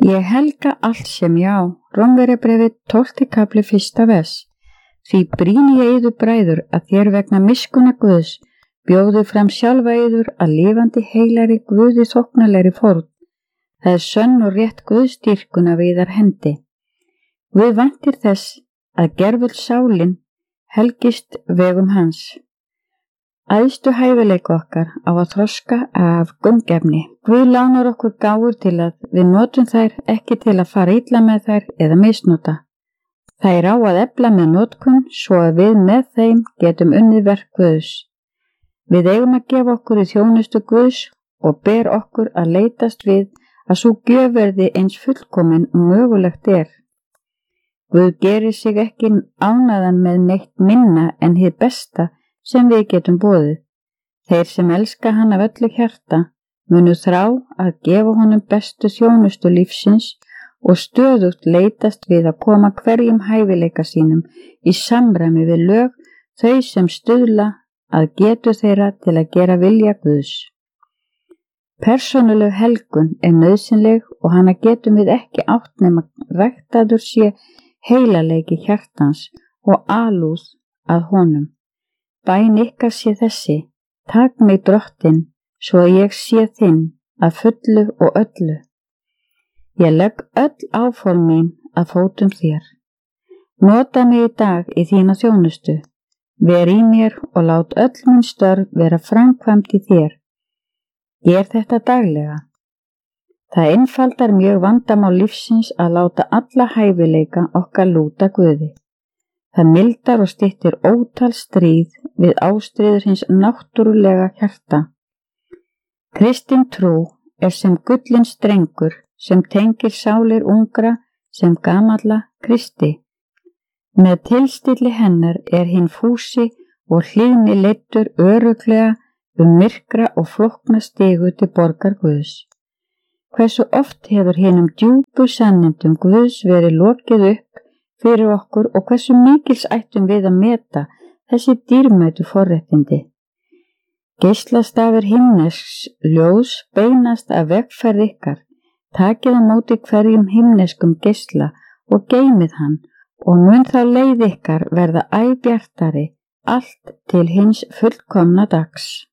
Ég helga allt sem ég á. Rómverjabréfið 12. kafli 1. vers. Því brýni ég yður bræður að þér vegna miskunnar Guðs bjóðu fram sjálfa yður að lifandi heilari Guði þóknanlegri fórn. Það er sönn og rétt Guðsdýrkun af yðar hendi. Guð væntir þess að gerfull sálin helgist vegum hans. Æðstu hæfileika okkar á að þroska af gaumgæfni. Guð lánar okkur gáfur til að við notum þær, ekki til að fara illa með þær eða misnota. Þær á að efla með notkun svo að við með þeim getum unnið verk Guðs. Við eigum að gefa okkur í þjónustu Guðs og ber okkur að leitast við að sú gjöf verði eins fullkomin og mögulegt er. Guð gerir sig ekki ánægðan með neitt minna en hið besta sem við getum boðið. Þeir sem elska hann af öllu hjarta munu þrá að gefa honum bestu þjónustu lífsins og stöðugt leitast við að koma hverjum hæfileika sínum í samræmi við lög þau sem stuðla að getu þeirra til að gera vilja Guðs. Persónuleg helgun er nauðsynleg og hana getum við ekki átt nema ræktaður sé heilaleiki hjartans og alúð að honum. Bæn ykkar sé þessi: tak mig Drottinn, svo að ég sé þinn að fullu og öllu. Ég legg öll áform mín að fótum þér. Nota mig í dag í þína þjónustu. Ver í mér og lát öll mín störf vera framkvæmd í þér. Ger þetta daglega. Það einfaldar mjög vandamál lífsins að láta alla hæfileika okkar lúta Guði. Það mildar og styttir ótal stríð við ástríður hins náttúrulega hjarta. Kristin trú er sem gullinn strengur sem tengir sálir ungra sem gamalla Kristi. Með tilstilli hennar er hinn fúsi og hlýðni leiddur örugglega myrkra og flókna stigu til borgar Guðs. Hversu oft hefur hinum djúpu sannindum Guðs verið lokið upp fyrir okkur og hversu mikils ættum við að meta þessi dýrmætu forréttindi. Geislastafir himnesks ljóðs beinast af vegferð ykkar. Takið á móti hverjum himneskum geisla og geymið hann og mun þá leið ykkar verða æ bjartari allt til hins fullkomna dags.